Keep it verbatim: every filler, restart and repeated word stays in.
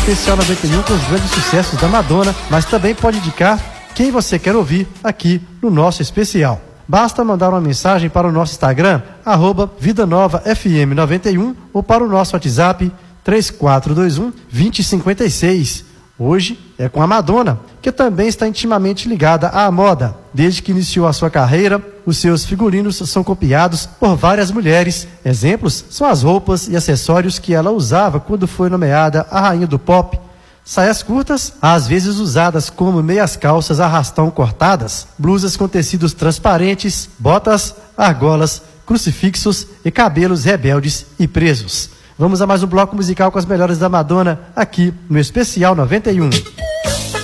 Especial noventa e um com os grandes sucessos da Madonna, mas também pode indicar quem você quer ouvir aqui no nosso especial. Basta mandar uma mensagem para o nosso Instagram, arroba Vida Nova F M noventa e um, ou para o nosso WhatsApp três quatro dois um, dois zero cinco seis. Hoje é com a Madonna, que também está intimamente ligada à moda. Desde que iniciou a sua carreira, os seus figurinos são copiados por várias mulheres. Exemplos são as roupas e acessórios que ela usava quando foi nomeada a rainha do pop. Saias curtas, às vezes usadas como meias calças arrastão cortadas, blusas com tecidos transparentes, botas, argolas, crucifixos e cabelos rebeldes e presos. Vamos a mais um bloco musical com as melhores da Madonna aqui no Especial noventa e um.